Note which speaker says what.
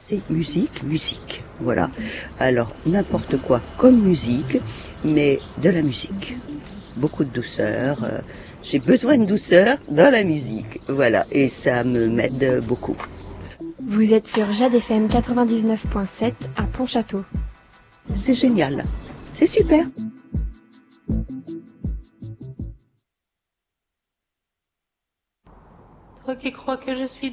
Speaker 1: c'est musique, musique. Voilà. Alors, n'importe quoi comme musique, mais de la musique. Beaucoup de douceur. J'ai besoin de douceur dans la musique. Voilà. Et ça m'aide beaucoup.
Speaker 2: Vous êtes sur Jade FM 99.7 à Pontchâteau.
Speaker 1: C'est génial. C'est super.
Speaker 3: Toi qui crois que je suis